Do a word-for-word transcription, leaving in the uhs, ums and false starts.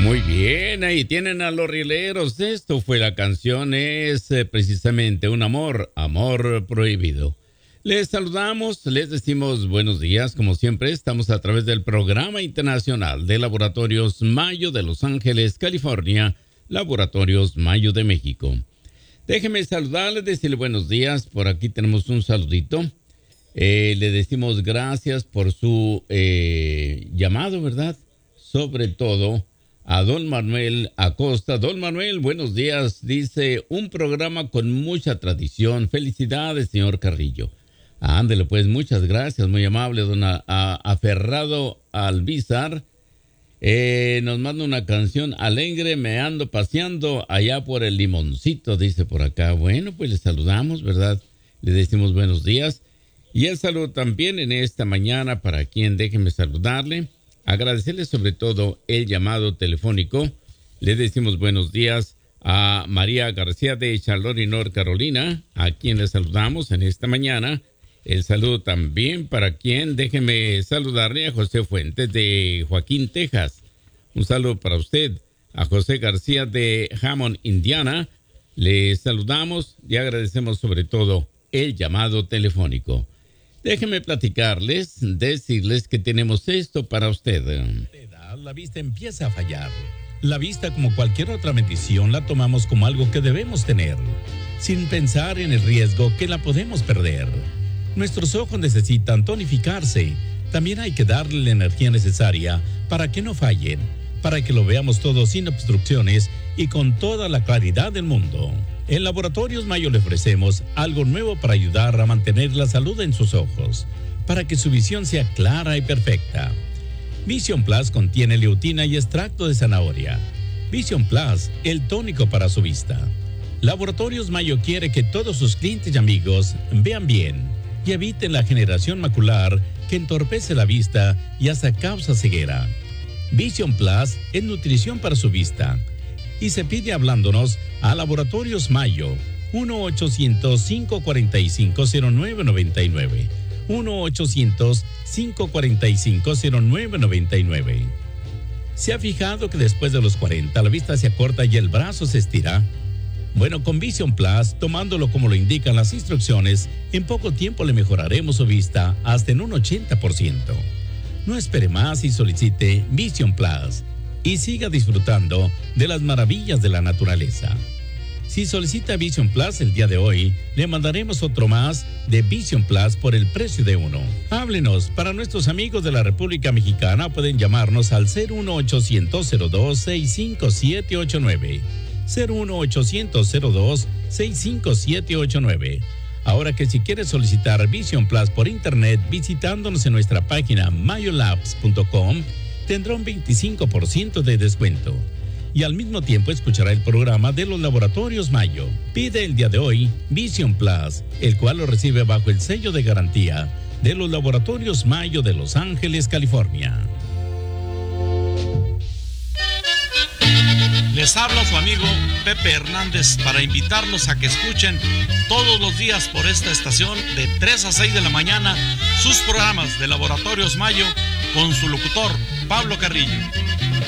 Muy bien, ahí tienen a los rieleros. Esto fue la canción, es eh, precisamente un amor, amor prohibido. Les saludamos, les decimos buenos días, como siempre estamos a través del Programa Internacional de Laboratorios Mayo de Los Ángeles, California, Laboratorios Mayo de México. Déjenme saludarles, decirle buenos días, por aquí tenemos un saludito. Eh, le decimos gracias por su eh, llamado, ¿verdad? Sobre todo a don Manuel Acosta. Don Manuel, buenos días. Dice, un programa con mucha tradición. Felicidades, señor Carrillo. Ándele, pues, muchas gracias. Muy amable, don a, a, Aferrado Albizar. Eh, nos manda una canción alegre, me ando paseando allá por el Limoncito, dice por acá. Bueno, pues le saludamos, ¿verdad? Le decimos buenos días. Y el saludo también en esta mañana para quien déjeme saludarle. Agradecerle sobre todo el llamado telefónico. Le decimos buenos días a María García de Charlotte, North Carolina, a quien le saludamos en esta mañana. El saludo también para quien déjeme saludarle a José Fuentes de Joaquín, Texas. Un saludo para usted. A José García de Hammond, Indiana. Le saludamos y agradecemos sobre todo el llamado telefónico. Déjenme platicarles, decirles que tenemos esto para usted. La vista empieza a fallar. La vista, como cualquier otra bendición, la tomamos como algo que debemos tener, sin pensar en el riesgo que la podemos perder. Nuestros ojos necesitan tonificarse. También hay que darle la energía necesaria para que no fallen, para que lo veamos todo sin obstrucciones y con toda la claridad del mundo. En Laboratorios Mayo le ofrecemos algo nuevo para ayudar a mantener la salud en sus ojos, para que su visión sea clara y perfecta. Vision Plus contiene leutina y extracto de zanahoria. Vision Plus, el tónico para su vista. Laboratorios Mayo quiere que todos sus clientes y amigos vean bien y eviten la generación macular que entorpece la vista y hasta causa ceguera. Vision Plus es nutrición para su vista. Y se pide hablándonos a Laboratorios Mayo, uno ochocientos, cinco cuarenta y cinco, cero nueve noventa y nueve, uno ochocientos, cinco cuarenta y cinco, cero nueve noventa y nueve. ¿Se ha fijado que después de los cuarenta la vista se acorta y el brazo se estira? Bueno, con Vision Plus, tomándolo como lo indican las instrucciones, en poco tiempo le mejoraremos su vista hasta en un ochenta por ciento. No espere más y solicite Vision Plus y siga disfrutando de las maravillas de la naturaleza. Si solicita Vision Plus el día de hoy, le mandaremos otro más de Vision Plus por el precio de uno. Háblenos. Para nuestros amigos de la República Mexicana pueden llamarnos al cero uno ochocientos, cero dos, seis cinco siete ocho nueve. cero uno ochocientos, cero dos, seis cinco siete ocho nueve. Ahora que si quieres solicitar Vision Plus por internet visitándonos en nuestra página mayolabs punto com, tendrá un veinticinco por ciento de descuento. Y al mismo tiempo escuchará el programa de los Laboratorios Mayo. Pide el día de hoy Vision Plus, el cual lo recibe bajo el sello de garantía de los Laboratorios Mayo de Los Ángeles, California. Les habla su amigo Pepe Hernández para invitarlos a que escuchen todos los días por esta estación de tres a seis de la mañana sus programas de Laboratorios Mayo con su locutor Pablo Carrillo.